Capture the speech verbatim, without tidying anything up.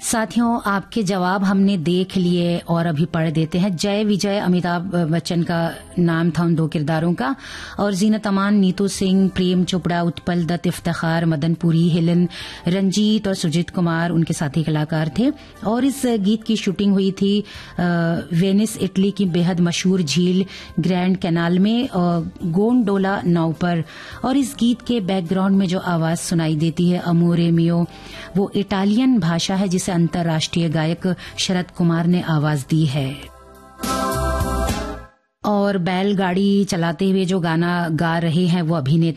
साथियों, आपके जवाब हमने देख लिए और अभी पढ़ देते हैं। जय विजय अमिताभ बच्चन का नाम था उन दो किरदारों का, और जीनत अमान, नीतू सिंह, प्रेम चोपड़ा, उत्पल दत्त, इफ्तिखार, मदन पुरी, हेलन, रंजीत और सुजीत कुमार उनके साथी कलाकार थे। और इस गीत की शूटिंग हुई थी वेनिस, इटली की बेहद मशहूर झील ग्रैंड कैनाल में, गोंडोला नाव पर। और इस गीत के बैकग्राउंड में जो आवाज सुनाई देती है, अमोरे मियो, वो इटालियन भाषा है जिसे अंतर्राष्ट्रीय गायक शरद कुमार ने आवाज दी है। और बैलगाड़ी चलाते हुए जो गाना गा रहे हैं वो अभिनेता